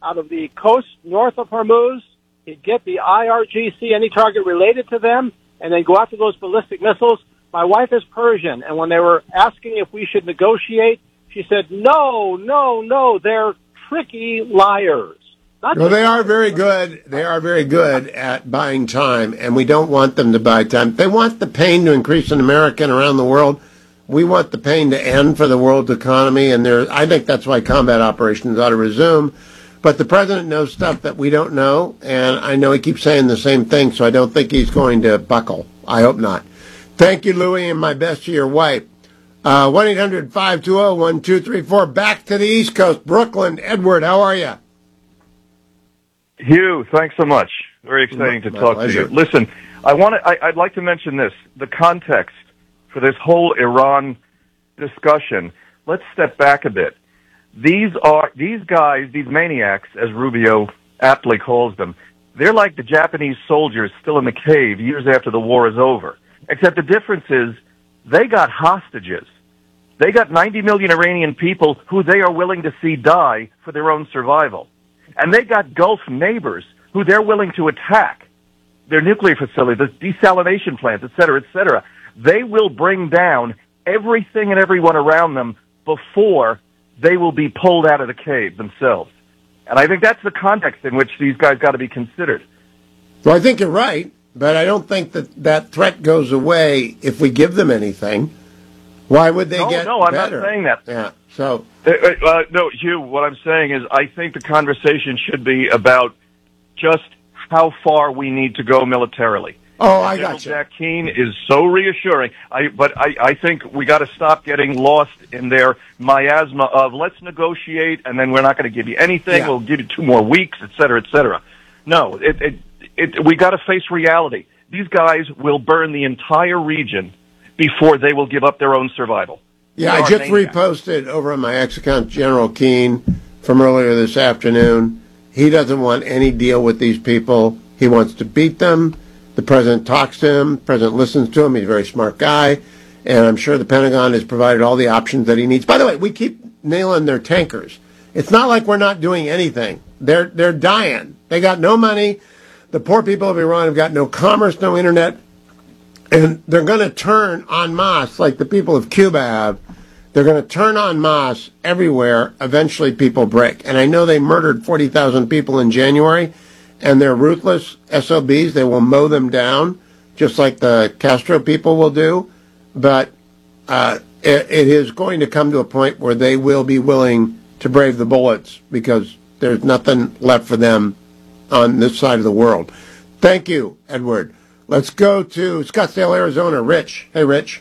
out of the coast north of Hormuz. He'd get the IRGC, any target related to them, and then go after those ballistic missiles. My wife is Persian, and when they were asking if we should negotiate, she said, no, they're tricky liars. Well, they are very good. They are very good at buying time, and we don't want them to buy time. They want the pain to increase in America and around the world. We want the pain to end for the world economy, and I think that's why combat operations ought to resume. But the president knows stuff that we don't know, and I know he keeps saying the same thing, so I don't think he's going to buckle. I hope not. Thank you, Louis, and my best to your wife. 1-800-520-1234. Back to the East Coast. Brooklyn, Edward, how are you? Hugh, thanks so much. Very exciting to talk to you. Listen, I'd like to mention this, the context for this whole Iran discussion. Let's step back a bit. These guys, these maniacs, as Rubio aptly calls them, they're like the Japanese soldiers still in the cave years after the war is over. Except the difference is they got hostages. They got 90 million Iranian people who they are willing to see die for their own survival. And they got Gulf neighbors who they're willing to attack. Their nuclear facilities, the desalination plants, et cetera, et cetera. They will bring down everything and everyone around them before they will be pulled out of the cave themselves. And I think that's the context in which these guys got to be considered. Well, I think you're right, but I don't think that threat goes away if we give them anything. Why would they get better? No, I'm not saying that. Yeah, so... no, Hugh, what I'm saying is I think the conversation should be about just how far we need to go militarily. Oh, I got you. Jack Keane is so reassuring, but I think we got to stop getting lost in their miasma of let's negotiate and then we're not going to give you anything. Yeah. We'll give you 2 more weeks, et cetera, et cetera. No, we got to face reality. These guys will burn the entire region before they will give up their own survival. Yeah, I just reposted over on my X account General Keane from earlier this afternoon. He doesn't want any deal with these people. He wants to beat them. The president talks to him. The president listens to him. He's a very smart guy. And I'm sure the Pentagon has provided all the options that he needs. By the way, we keep nailing their tankers. It's not like we're not doing anything. They're dying. They got no money. The poor people of Iran have got no commerce, no internet. And they're going to turn en masse, like the people of Cuba have. They're going to turn en masse everywhere. Eventually people break. And I know they murdered 40,000 people in January, and they're ruthless SOBs. They will mow them down, just like the Castro people will do. But it is going to come to a point where they will be willing to brave the bullets because there's nothing left for them on this side of the world. Thank you, Edward. Let's go to Scottsdale, Arizona. Rich. Hey, Rich.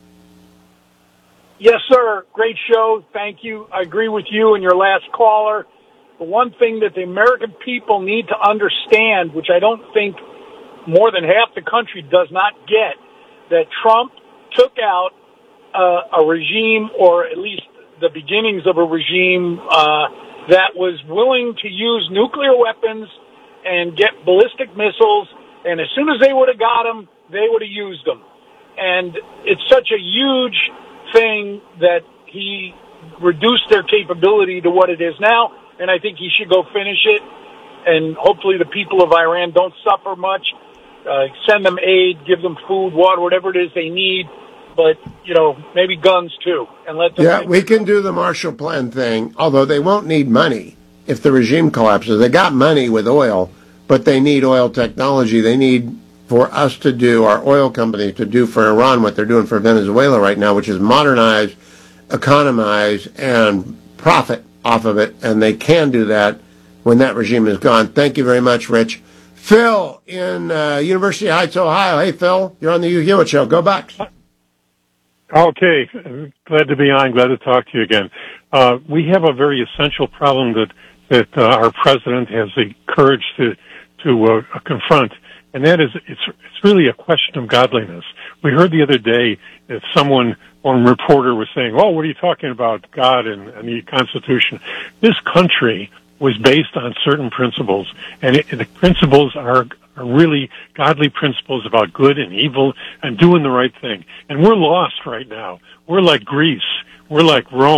Yes, sir. Great show. Thank you. I agree with you and your last caller. The one thing that the American people need to understand, which I don't think more than half the country does not get, that Trump took out a regime, or at least the beginnings of a regime, that was willing to use nuclear weapons and get ballistic missiles, and as soon as they would have got them, they would have used them. And it's such a huge thing that he reduced their capability to what it is now, and I think he should go finish it, and hopefully the people of Iran don't suffer much. Send them aid, give them food, water, whatever it is they need, but, maybe guns too. And let them. Yeah, we can do the Marshall Plan thing, although they won't need money if the regime collapses. They got money with oil, but they need oil technology. They need for us to do, our oil companies to do for Iran what they're doing for Venezuela right now, which is modernize, economize, and profit off of it. And they can do that when that regime is gone. Thank you very much, Rich. Phil in University Heights, Ohio. Hey, Phil, you're on the Hugh Hewitt Show. Go Bucks. Okay. Glad to be on. Glad to talk to you again. We have a very essential problem that our president has the courage to confront, and that is it's really a question of godliness. We heard the other day that one reporter was saying, "Oh, what are you talking about, God and the Constitution?" This country was based on certain principles, and the principles are really godly principles about good and evil and doing the right thing. And we're lost right now. We're like Greece. We're like Rome.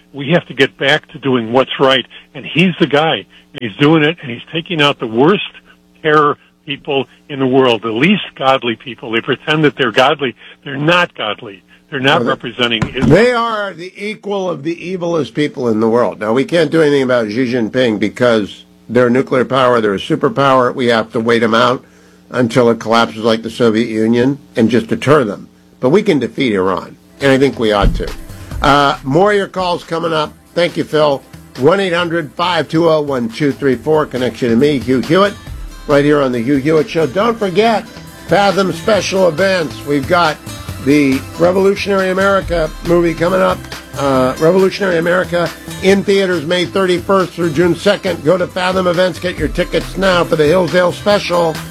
We have to get back to doing what's right, and he's the guy. He's doing it, and he's taking out the worst terror people in the world, the least godly people. They pretend that they're godly. They're not godly. They're not representing Islam. They are the equal of the evilest people in the world. Now, we can't do anything about Xi Jinping because they're a nuclear power, they're a superpower. We have to wait them out until it collapses like the Soviet Union and just deter them. But we can defeat Iran, and I think we ought to. More of your calls coming up. Thank you, Phil. 1-800-520-1234 connects you to me, Hugh Hewitt, right here on the Hugh Hewitt Show. Don't forget, Fathom special events. We've got the Revolutionary America movie coming up. Revolutionary America in theaters May 31st through June 2nd. Go to Fathom Events. Get your tickets now for the Hillsdale special.